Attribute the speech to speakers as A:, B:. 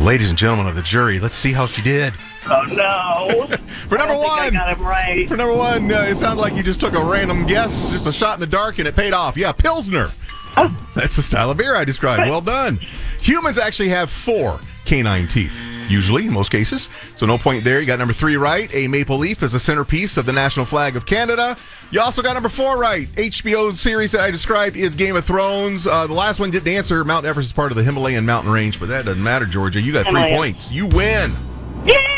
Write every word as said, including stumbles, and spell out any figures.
A: Ladies and gentlemen of the jury, let's see how she did.
B: Oh, no.
A: For number
B: I don't
A: one,
B: think I got him right.
A: For number one, uh, it sounded like you just took a random guess, just a shot in the dark, and it paid off. Yeah, Pilsner. That's the style of beer I described. Well done. Humans actually have four canine teeth, usually, in most cases. So no point there. You got number three right. A maple leaf is the centerpiece of the national flag of Canada. You also got number four right. H B O's series that I described is Game of Thrones. Uh, the last one didn't answer. Mount Everest is part of the Himalayan mountain range, but that doesn't matter, Georgia. You got three
B: Himalaya.
A: points. You win.
B: Yay!